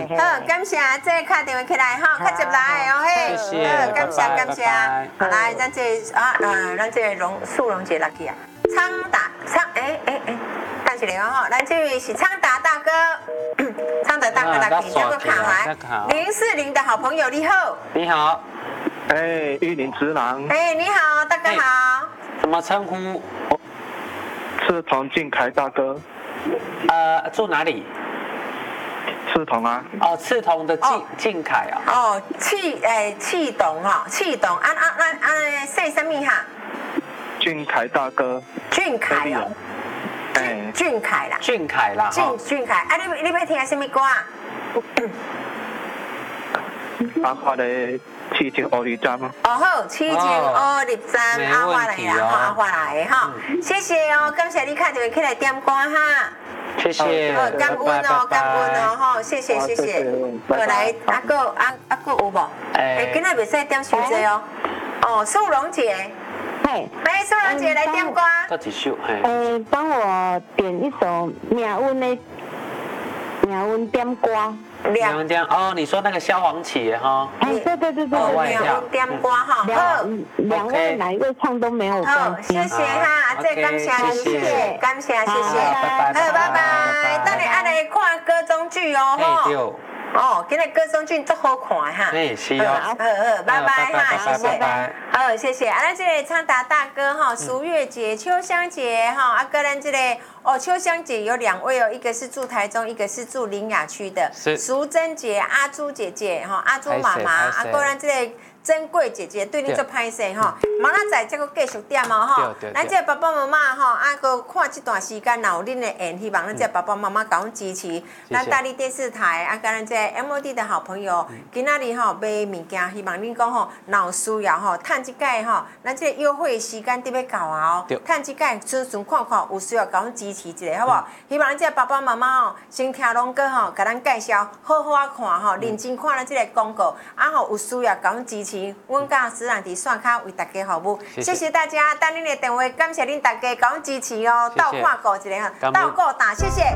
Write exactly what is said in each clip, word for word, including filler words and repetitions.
嘿。 好，感谢这打电话起来哈，较接来哦嘿。 谢谢， 好，感谢感谢。 好， 来，咱这啊啊，咱这荣素荣姐来去啊，昌达昌哎哎哎，等一下哦，咱这位是昌达大哥，昌达大哥来去，这个卡来，零四零的好朋友你好。 你好。 哎，玉林直男。 哎，你好，大哥好。 怎么称呼？ 赤桐靖凯大哥。 呃，住哪里？ 赤桐啊。 哦，赤桐的靖靖凯啊。 哦，气诶气动哈，气动，按按按按，说什么哈？ 俊凯大哥。 俊凯哦。 哎。 俊凯啦。 俊凯啦。 俊俊凯，啊，你你要听什么歌啊？ 阿华的七情欧丽站吗？ 哦好，七情欧丽站，阿华来啦，阿华来哈，谢谢哦，感谢你打电话起来点歌哈。 谢谢， 感恩哦，感恩哦，哈，谢谢谢谢。好来，阿哥阿阿哥有无？哎，今日袂使点伤济哦。哦，素荣姐， 嘿， 哎，素荣姐来点歌。 这几首，嘿。 呃，帮我点一首命运的命运点歌。 命运点哦，你说那个萧煌奇哈？ 哎，对对对对， 命运点歌哈。好， 两位哪一位唱都没有关系。 谢谢哈，这感谢谢谢，感谢谢谢，好，拜拜。等下来看歌中剧哦，吼。哦，今日歌中剧足好看哈。 哎，是哦。 好好，拜拜哈，谢谢。好，谢谢。啊，咱这个昌达大哥哈，苏月姐、秋香姐哈，啊，个咱这个哦，秋香姐有两位哦，一个是住台中，一个是住苓雅区的。是。淑珍姐、阿朱姐姐哈，阿朱妈妈，啊，个咱这个。珍贵姐姐对你做歹势吼，明仔载再搁继续点哦吼。咱这爸爸妈妈吼，啊搁看这段时间，若有恁的缘，希望咱这爸爸妈妈甲阮支持。咱大力电视台啊，甲咱这 M O D 的好朋友，今仔日吼买物件，希望恁讲吼，若有需要吼，趁即届吼，咱这优惠时间得要到啊哦，趁即届顺顺看看，有需要甲阮支持一下，好不好？希望咱这爸爸妈妈吼，先听龙哥吼，甲咱介绍，好好啊看吼，认真看咱这个广告，啊吼有需要甲阮支持。阮甲思兰伫线卡为大家服务，谢谢大家，等恁的电话，感谢恁大家甲阮支持哦，倒看顾一下哈，倒顾打，谢谢。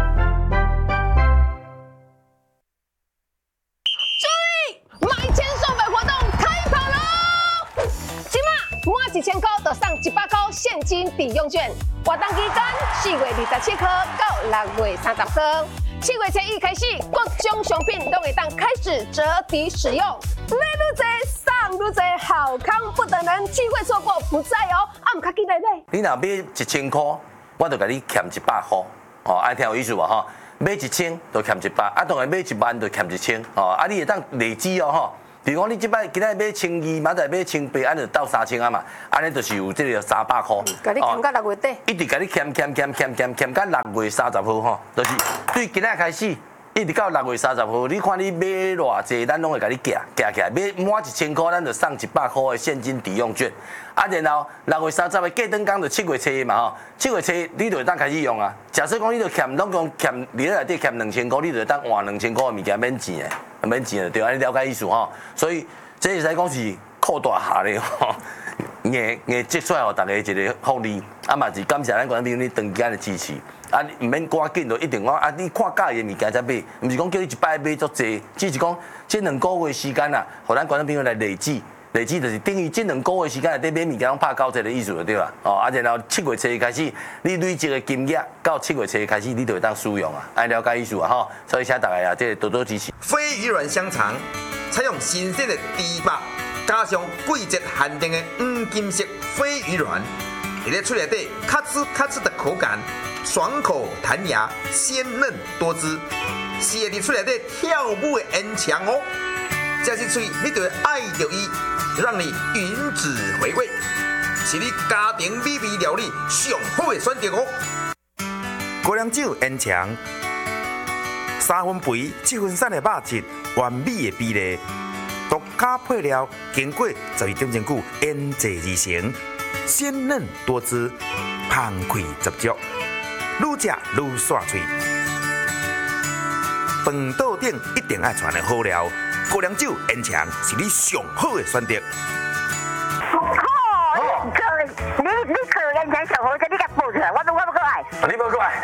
注意，买千送百活动开跑喽！今嘛满一千块就送一百块现金抵用券，活动期间四月二十七号到六月三十号。七月初一开始，各种商品都会当开始折抵使用，买愈多送愈多，好康不等人，机会错过不再哦！啊，唔卡记得买。 你若买一千块，我就甲你欠一百块，哦，爱听有意思无吼？买一千就欠一百，啊，当然买一万就欠一千，哦，啊，你会当累积哦吼。比如讲，你即摆今仔买千二，明仔买千八，安就到三千啊嘛，安尼就是有这个三百块。 甲你欠到六月底。 一直甲你欠欠欠欠欠欠到六月三十号吼，就是对今仔开始，一直到六月三十号，你看你买偌济，咱拢会甲你夹夹起来，买满一千块，咱就送一百块的现金抵用券。啊，然后六月三十的过灯工就七月初嘛吼，七月初你就会当开始用啊。假设讲你就欠，拢讲欠，你内底欠两千块，你就会当换两千块的物件免钱的，免钱的对，安尼了解意思吼。所以这会使讲是扩大下咧吼，硬硬积出来，互大家一个福利。啊嘛是感谢咱观众朋友你长期的支持。啊，唔免赶紧就一定讲啊，你看介意的物件才买，唔是讲叫你一摆买足济，只是讲这两个月时间啊，互咱观众朋友来累积。累积就是等于这两个月时间内底买物件，拢拍九折的意思就对啦。哦，啊，然后七月初开始，你累积的金额到七月初开始，你就会当使用啊，爱了解意思啊吼。所以请大家啊，这多多支持。 飞鱼软香肠采用新鲜的猪肉，加上季节限定的黄金色飞鱼软，你在嘴内底咔哧咔哧的口感，爽口弹牙，鲜嫩多汁，是会伫嘴内底跳舞的烟肠哦。这是嘴，你就会爱着伊。让你云子回味，是你家庭美味料理上好的选择哦。 高粱酒烟肠，三分肥七分瘦的肉质，完美的比例，独家配料，经过十二点钟久腌制而成，鲜嫩多汁，香气十足，愈食愈爽脆。饭桌顶一定爱传的好料。高粱酒烟肠是你上好的选择。 哦，你你你烤烟肠上好，这你甲报出来，我都我不过来。 你不过来。